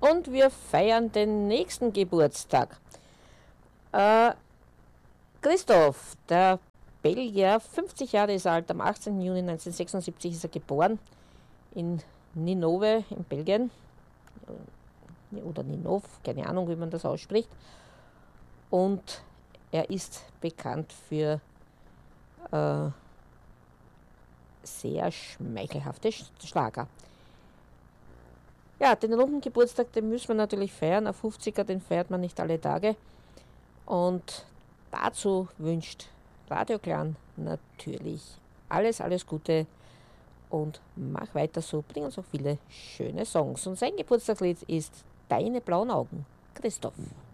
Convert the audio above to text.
Und wir feiern den nächsten Geburtstag. Christoph, der Belgier, 50 Jahre ist er alt, am 18. Juni 1976 ist er geboren in Ninove in Belgien. Oder Ninov, keine Ahnung, wie man das ausspricht. Und er ist bekannt für sehr schmeichelhafte Schlager. Ja, den runden Geburtstag, den müssen wir natürlich feiern. Ein 50er, den feiert man nicht alle Tage. Und dazu wünscht Radio Clan natürlich alles Gute und mach weiter so, bring uns auch viele schöne Songs. Und sein Geburtstagslied ist Deine blauen Augen, Christoph.